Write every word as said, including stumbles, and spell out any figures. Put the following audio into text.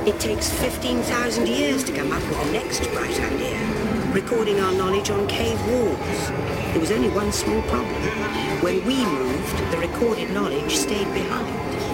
It takes fifteen thousand years to come up with the next bright idea, recording our knowledge on cave walls. There was only one small problem. When we moved, the recorded knowledge stayed behind.